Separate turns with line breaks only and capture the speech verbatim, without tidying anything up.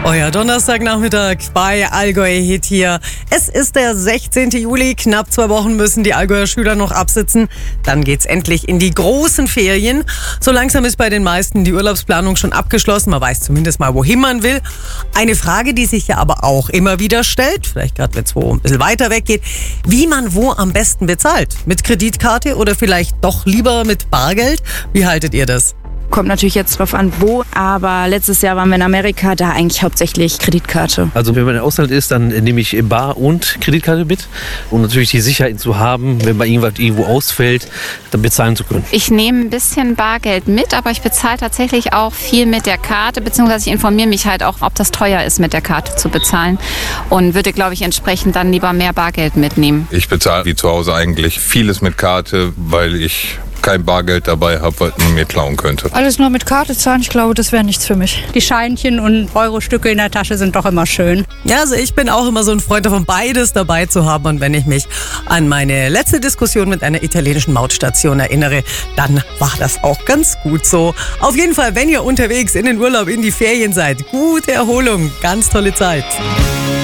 Euer Donnerstagnachmittag bei Allgäu Hit hier. Es ist der sechzehnten Juli, knapp zwei Wochen müssen die Allgäuer Schüler noch absitzen. Dann geht's endlich in die großen Ferien. So langsam ist bei den meisten die Urlaubsplanung schon abgeschlossen. Man weiß zumindest mal, wohin man will. Eine Frage, die sich ja aber auch immer wieder stellt, vielleicht gerade wenn es wo ein bisschen weiter weg geht, wie man wo am besten bezahlt. Mit Kreditkarte oder vielleicht doch lieber mit Bargeld? Wie haltet ihr das?
Kommt natürlich jetzt drauf an, wo, aber letztes Jahr waren wir in Amerika, da eigentlich hauptsächlich Kreditkarte.
Also wenn man im Ausland ist, dann nehme ich Bar und Kreditkarte mit, um natürlich die Sicherheit zu haben, wenn mal irgendwas irgendwo ausfällt, dann bezahlen zu können.
Ich nehme ein bisschen Bargeld mit, aber ich bezahle tatsächlich auch viel mit der Karte, beziehungsweise ich informiere mich halt auch, ob das teuer ist, mit der Karte zu bezahlen und würde, glaube ich, entsprechend dann lieber mehr Bargeld mitnehmen.
Ich bezahle wie zu Hause eigentlich vieles mit Karte, weil ich kein Bargeld dabei habe, was man mir klauen könnte.
Alles nur mit Karte zahlen, ich glaube, das wäre nichts für mich.
Die Scheinchen und Eurostücke in der Tasche sind doch immer schön.
Ja, also ich bin auch immer so ein Freund davon, beides dabei zu haben. Und wenn ich mich an meine letzte Diskussion mit einer italienischen Mautstation erinnere, dann war das auch ganz gut so. Auf jeden Fall, wenn ihr unterwegs in den Urlaub, in die Ferien seid, gute Erholung, ganz tolle Zeit.